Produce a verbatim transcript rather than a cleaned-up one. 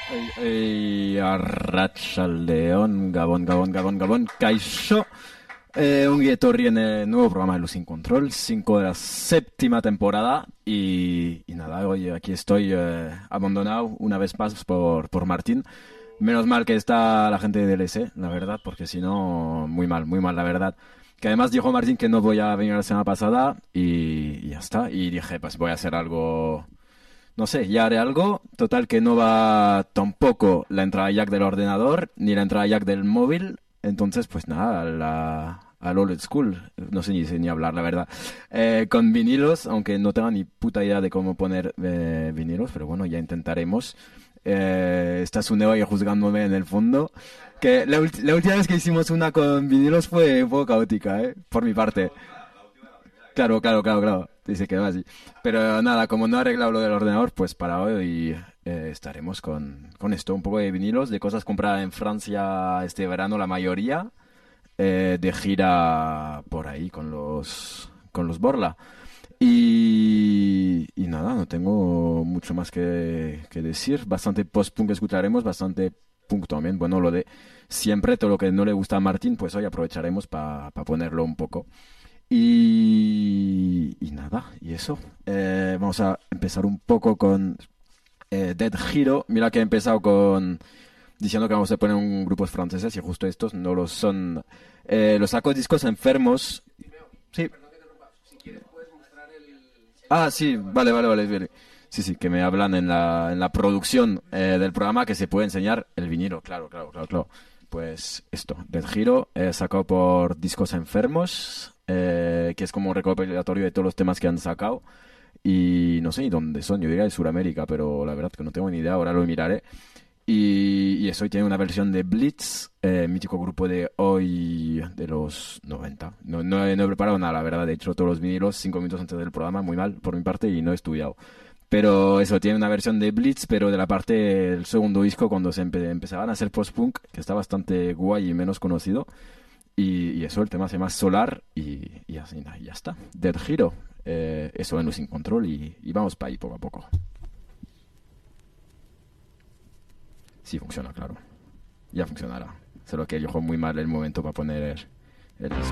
Ei, ei, Arratsaldeon, Gabón, Gabón, Gabón, Gabón, Kaixo. Eh, un etorri en el nuevo programa de Luz Sin Control, cinco de la séptima temporada. Y, y nada, hoy aquí estoy eh, abandonado una vez más por, por Martín. Menos mal que está la gente de D L S, la verdad, porque si no, muy mal, muy mal, la verdad. Que además dijo Martín que no voy a venir la semana pasada y, y ya está. Y dije, pues voy a hacer algo, no sé, ya haré algo. Total que no va tampoco la entrada jack del ordenador ni la entrada jack del móvil. Entonces, pues nada, a la, al old school. No sé ni, sé ni hablar, la verdad. Eh, con vinilos, aunque no tengo ni puta idea de cómo poner eh, vinilos, pero bueno, ya intentaremos. Eh, está Suneo ahí juzgándome en el fondo. Que la, ulti- la última vez que hicimos una con vinilos fue un poco caótica, ¿eh? Por mi parte. Claro, claro, claro, claro. Y se quedó así. Pero nada, como no he arreglado lo del ordenador, pues para hoy eh, estaremos con, con esto, un poco de vinilos, de cosas compradas en Francia este verano, la mayoría, eh, de gira por ahí con los, con los Borla. Y, y nada, no tengo mucho más que, que decir. Bastante post-punk escucharemos, bastante punk también. Bueno, lo de siempre, todo lo que no le gusta a Martín, pues hoy aprovecharemos para ponerlo un poco. Y, y nada, y eso. Eh, vamos a empezar un poco con eh, Dead Hero. Mira que he empezado con diciendo que vamos a poner un grupos franceses y justo estos no lo son. Eh, los saco discos enfermos. Sí. Ah, sí, vale, vale, vale, vale. Sí, sí, que me hablan en la, en la producción eh, del programa que se puede enseñar el vinilo, claro, claro, claro, claro. Pues esto, Dead Hero, eh, sacado por Discos Enfermos, eh, que es como un recopilatorio de todos los temas que han sacado. Y no sé ni dónde son, yo diría de Sudamérica, pero la verdad que no tengo ni idea, ahora lo miraré. Y, y eso, y tiene una versión de Blitz, eh, mítico grupo de hoy, de los noventa. No, no, he, no he preparado nada, la verdad. De hecho, todos los vinilos cinco minutos antes del programa, muy mal por mi parte, y no he estudiado. Pero eso, tiene una versión de Blitz, pero de la parte del segundo disco, cuando se empe- empezaban a hacer post-punk, que está bastante guay y menos conocido. Y, y eso, el tema se llama Solar, y, y así, y ya está. Dead Hero, eh, eso en Losing Control, y, y vamos para ahí poco a poco. Sí funciona, claro. Ya funcionará. Solo que yo juego muy mal el momento para poner el, el